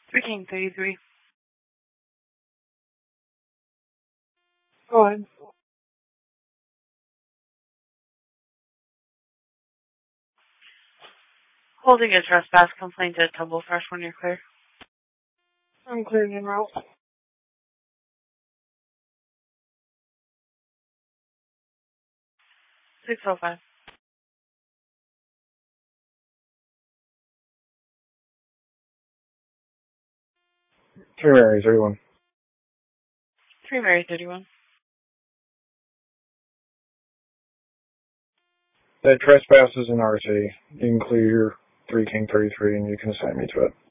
3 King 33. Go ahead. Holding a trespass complaint at Tumble Fresh when you're clear. I'm cleared en route. 605. Three Mary, 31. 3 Mary 31. That trespass is an RC. You can clear 3 King 33 and you can assign me to it.